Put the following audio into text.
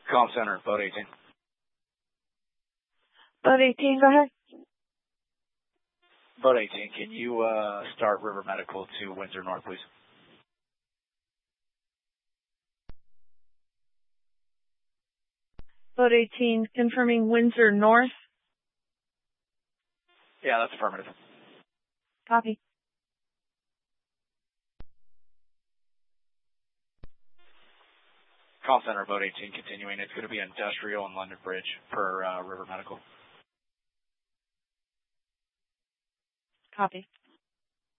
Call center, boat 18. Boat 18, go ahead. Boat 18, can you start River Medical to Windsor North, please? Boat 18, confirming Windsor North. Yeah, that's affirmative. Copy. Call center, boat 18, continuing. It's going to be industrial and London Bridge per River Medical. Copy.